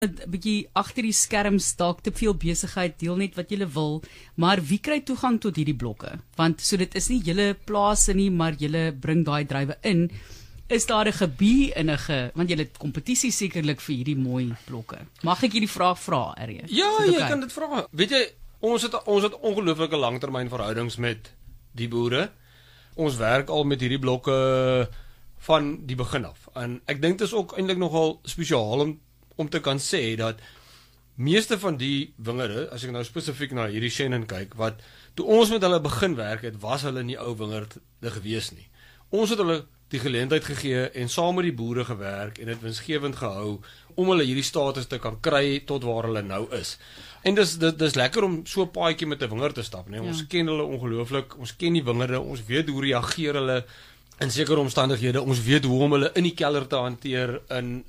'n bietjie agter die skerms dalk te veel besigheid, deel net wat julle wil, maar wie kry toegang tot hierdie blokke? Want so dit is nie julle plase nie, maar julle bring daai drywe in. Is daar 'n gebied in 'n want julle het kompetisie sekerlik vir hierdie mooi blokke. Mag ek hierdie vraag vra, RJ? Ja, jy kan dit vra. Weet jy, ons het ongelooflike langtermynverhoudings met die boere. Ons werk al met hierdie blokke van die begin af. En ek dink dit is ook eintlik nogal spesiaal om te kan sê dat meeste van die wingerde, as ek nou spesifiek na hierdie Shannon kyk, wat toe ons met hulle begin werk het, was hulle nie ou wingerde gewees nie. Ons het hulle die geleentheid gegee en saam met die boere gewerk en dit winsgewend gehou om hulle hierdie status te kan kry tot waar hulle nou is. En dis lekker om so 'n paadjie met 'n wingerd te stap, nee. Ons ken hulle ongelooflik, ons ken die wingerde, ons weet hoe reageer hulle in sekere omstandighede, ons weet hoe om hulle in die kelder te hanteer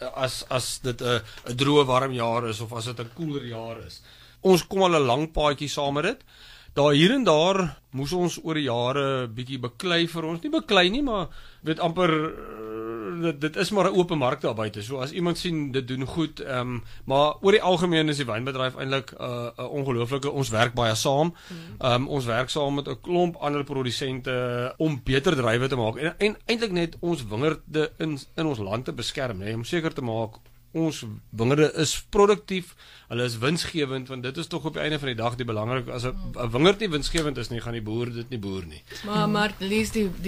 as dit 'n droë warm jaar is of as dit 'n koeler jaar is. Ons kom al 'n lang paadjie saam met dit. Daar hier en daar moes ons oor die jare bietjie beklei vir ons. Nie beklei nie, maar weet amper dit is maar 'n oop mark daar buite. So as iemand sien dit doen goed, maar oor die algemeen is die wynbedryf eintlik 'n ongelooflike, ons werk baie saam. Ons werk saam met 'n klomp ander produsente om beter druiwe te maak en eintlik net ons wingerde in ons land te beskerm, nee, om seker te maak ons wingerde is produktief, hulle is winsgewend, want dit is tog op die einde van die dag die belangrik. As 'n wingerd nie winsgewend is nie, gaan die boer dit nie boer nie. Maar lees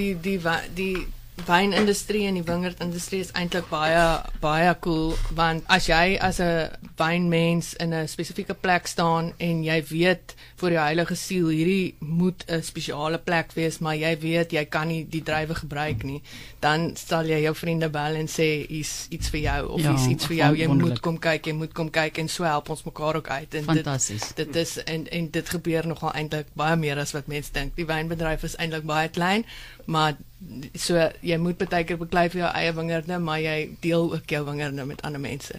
die wynindustrie en die wingerdindustrie is eintlik baie cool, want as jy as 'n wynmens in 'n spesifieke plek staan en jy weet vir jou heilige siel hierdie moet 'n spesiale plek wees, maar jy weet jy kan nie die druiwe gebruik nie, dan sal jy jou vriende bel en sê hier's iets vir jou of hier's iets vir jou, jy moet kom kyk en so help ons mekaar ook uit. En dit is en dit gebeur nogal eintlik baie meer as wat mense dink. Die wynbedryf is eintlik baie klein, maar so jy moet baie keer beklei vir jou eie wingerde, maar jy deel ook jou wingerde met ander mense.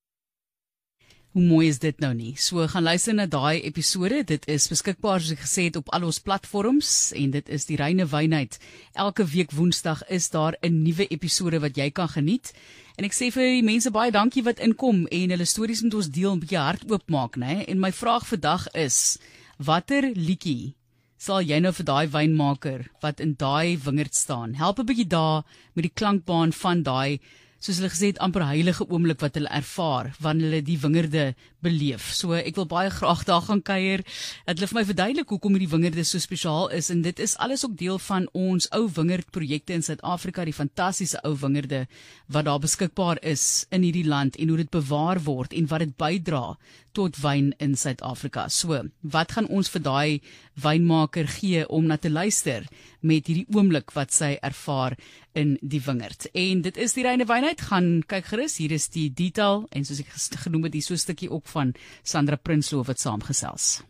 Hoe mooi is dit nou nie? So gaan luister na daai episode. Dit is beskikbaar soos ek gesê het op al ons platforms en dit is die Reine Wynheid. Elke week Woensdag is daar 'n nuwe episode wat jy kan geniet. En ek sê vir die mense baie dankie wat inkom en hulle stories met ons deel, 'n bietjie hart oopmaak, né? En my vraag vandag is: watter liedjie sal jy nou vir daai wynmaker wat in daai wingerd staan, help 'n bietjie daar met die klankbaan van daai, soos hulle gesê het, amper heilige oomblik wat hulle ervaar wanneer hulle die wingerde beleef. So ek wil baie graag daar gaan kuier. Dat hulle vir my verduidelik hoekom hierdie wingerde so spesiaal is, en dit is alles ook deel van ons ou wingerdprojekte in Suid-Afrika, die fantastiese ou wingerde wat daar beskikbaar is in hierdie land en hoe dit bewaar word en wat dit bydra tot wyn in Suid-Afrika. So, wat gaan ons vir daai wynmaker gee om na te luister met hierdie oomblik wat sy ervaar in die wingerd? En dit is die Reine Wynheid. Gaan kyk gerus, hier is die detail en soos ek genoem het, hier so 'n stukkie ook van Sandra Prinsloo wat saamgesels.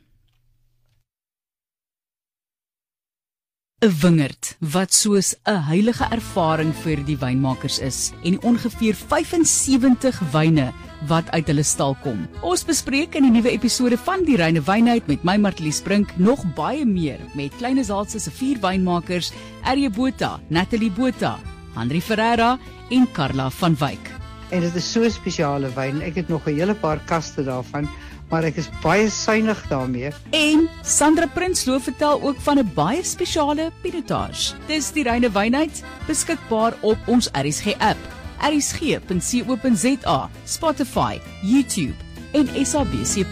'n Wingerd wat soos 'n heilige ervaring vir die wynmakers is en die ongeveer 75 wyne wat uit hulle stal kom. Ons bespreek in die nuwe episode van die Reine Wynheid met my Martlies Brink nog baie meer met Kleine Zaaltse se 4 wynmakers, RJ Botha, Natalie Botha, Henry Ferreira en Carla van Wyk. En dit is so 'n spesiale wyn. Ek het nog 'n hele paar kaste daarvan, maar ek is baie suinig daarmee. En Sandra Prinsloo vertel ook van 'n baie spesiale pinotage. Dis die Reine Wynheid, beskikbaar op ons RSG app, rsg.co.za, Spotify, YouTube en SABC+.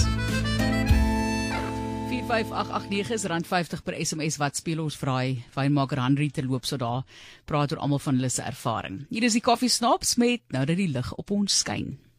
45889 is R50 per SMS. Wat speel ons vraai? Wynmaker Henry te loop so daar, praat oor almal van hulle se ervaring. Hier is die Koffie Snaps met Nou dat die lig op ons skyn.